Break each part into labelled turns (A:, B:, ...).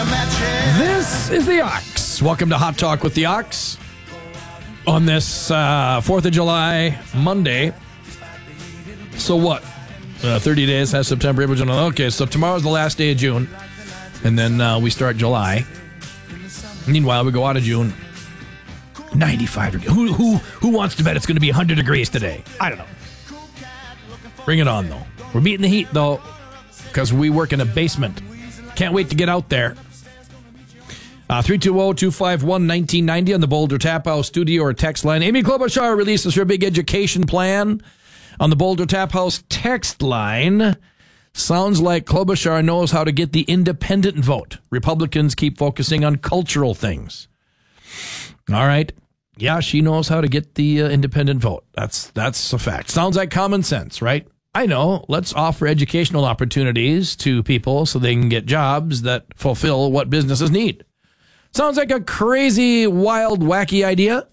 A: This is the Ox. Welcome to Hot Talk with the Ox on this 4th of July, Monday. So what? 30 days has September. Okay, so tomorrow's the last day of June, and then we start July. Meanwhile, we go out of June. 95 degrees. Who wants to bet it's going to be 100 degrees today? I don't know. Bring it on, though. We're beating the heat, though, because we work in a basement. Can't wait to get out there. 320-251-1990 on the Boulder Tap House studio or text line. Amy Klobuchar releases her big education plan on the Boulder Tap House text line. Sounds like Klobuchar knows how to get the independent vote. Republicans keep focusing on cultural things. All right. Yeah, she knows how to get the independent vote. That's a fact. Sounds like common sense, right? I know. Let's offer educational opportunities to people so they can get jobs that fulfill what businesses need. Sounds like a crazy, wild, wacky idea.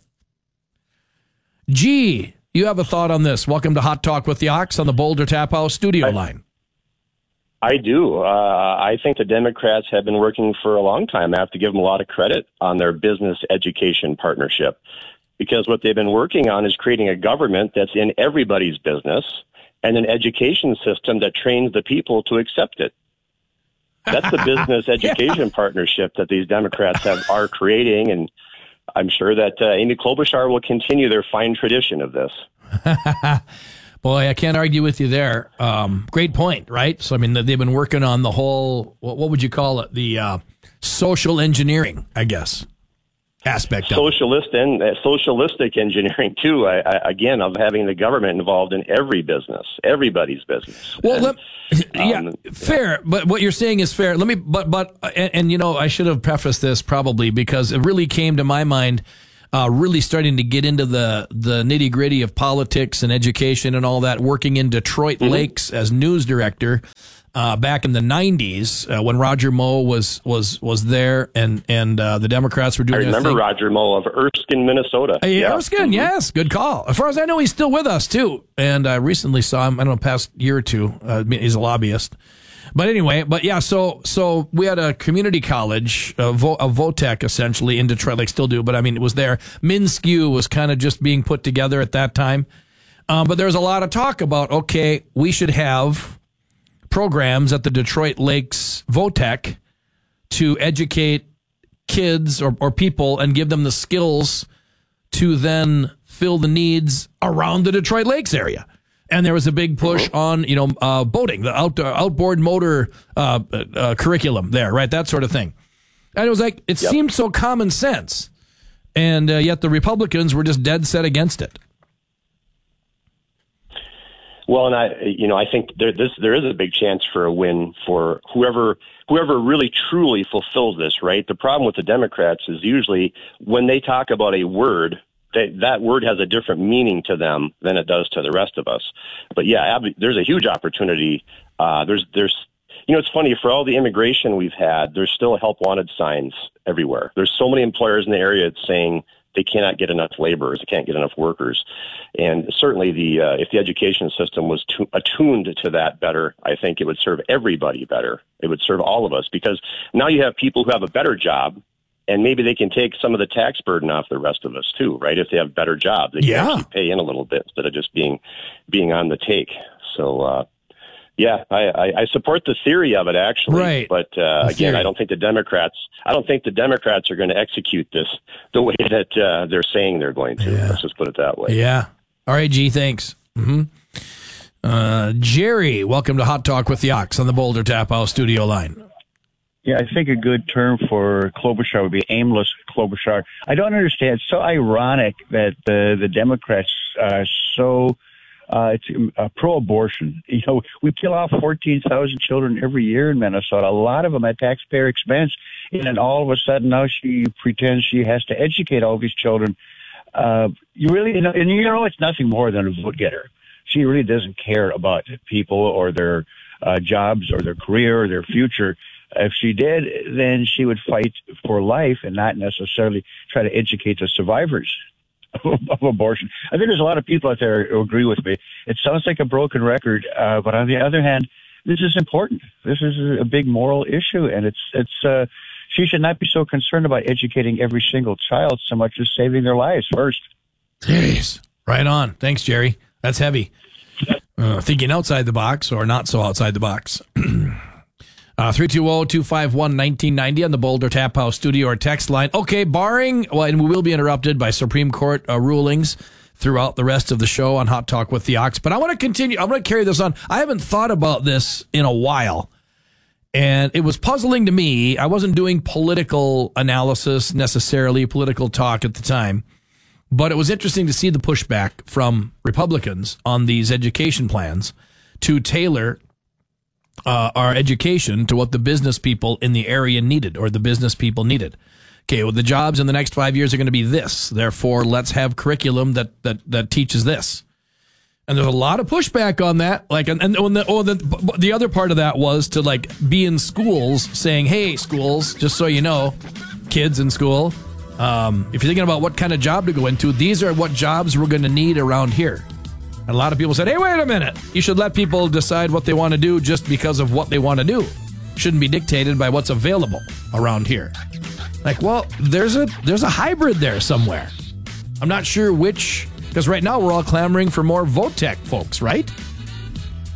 A: G, you have a thought on this. Welcome to Hot Talk with the Ox on the Boulder Tap House studio line.
B: I do. I think the Democrats have been working for a long time. I have to give them a lot of credit on their business education partnership, because what they've been working on is creating a government that's in everybody's business and an education system that trains the people to accept it. That's the business education partnership that these Democrats are creating, and I'm sure that Amy Klobuchar will continue their fine tradition of this.
A: Boy, I can't argue with you there. Great point, right? So, I mean, they've been working on the whole, what would you call it? The social engineering, I guess, aspect of it. Socialistic engineering, too, again, of having the government involved in every business, everybody's business. Well, fair, but what you're saying is fair. And you know, I should have prefaced this probably because it really came to my mind really starting to get into the nitty gritty of politics and education and all that, working in Detroit Lakes as news director back in the 90s when Roger Moe was there and the Democrats were doing. I remember
B: Roger Moe of Erskine, Minnesota.
A: Erskine, yes, good call. As far as I know, he's still with us too. And I recently saw him. I don't know, past year or two. He's a lobbyist. But anyway, so we had a community college, a VOTEC essentially in Detroit, like still do, but I mean, it was there. MnSCU was kind of just being put together at that time. But there was a lot of talk about, okay, we should have programs at the Detroit Lakes VOTEC to educate kids or people and give them the skills to then fill the needs around the Detroit Lakes area. And there was a big push on, boating, the outboard motor curriculum there, right? That sort of thing. And it was like, it seemed so common sense. And yet the Republicans were just dead set against it.
B: Well, and I think there is a big chance for a win for whoever really truly fulfills this, right? The problem with the Democrats is usually when they talk about a word, that word has a different meaning to them than it does to the rest of us. But yeah, there's a huge opportunity. It's funny, for all the immigration we've had, there's still help wanted signs everywhere. There's so many employers in the area that's saying they cannot get enough laborers, they can't get enough workers. And certainly if the education system was attuned to that better, I think it would serve everybody better. It would serve all of us, because now you have people who have a better job, and maybe they can take some of the tax burden off the rest of us too, right? If they have better jobs, they can actually pay in a little bit instead of just being on the take. So, I support the theory of it actually,
A: right.
B: But again, I don't think the Democrats are going to execute this the way that they're saying they're going to. Let's just put it that way.
A: Yeah. All right, G. Thanks. Jerry, welcome to Hot Talk with the Ox on the Boulder Tap House studio line.
C: Yeah, I think a good term for Klobuchar would be aimless Klobuchar. I don't understand. It's so ironic that the Democrats are so pro-abortion. We kill off 14,000 children every year in Minnesota, a lot of them at taxpayer expense. And then all of a sudden now she pretends she has to educate all these children. It's nothing more than a vote getter. She really doesn't care about people or their jobs or their career or their future. If she did, then she would fight for life and not necessarily try to educate the survivors of abortion. I think there's a lot of people out there who agree with me. It sounds like a broken record, but on the other hand, this is important. This is a big moral issue, and it's she should not be so concerned about educating every single child so much as saving their lives first.
A: Jeez. Right on. Thanks, Jerry. That's heavy. Thinking outside the box or not so outside the box. 320-251-1990 on the Boulder Tap House studio or text line. Okay, barring, and we will be interrupted by Supreme Court rulings throughout the rest of the show on Hot Talk with the Ox. But I want to continue. I'm going to carry this on. I haven't thought about this in a while, and it was puzzling to me. I wasn't doing political analysis necessarily, political talk at the time, but it was interesting to see the pushback from Republicans on these education plans to tailor our education to what the business people in the area needed or the business people needed. Okay, well, the jobs in the next 5 years are going to be this. Therefore, let's have curriculum that teaches this. And there's a lot of pushback on that. Like, and the other part of that was to like be in schools saying, "Hey, schools, just so you know, kids in school, if you're thinking about what kind of job to go into, these are what jobs we're going to need around here." And a lot of people said, "Hey, wait a minute. You should let people decide what they want to do just because of what they want to do. Shouldn't be dictated by what's available around here." Like, well, there's a hybrid there somewhere. I'm not sure which, because right now we're all clamoring for more vote tech folks, right?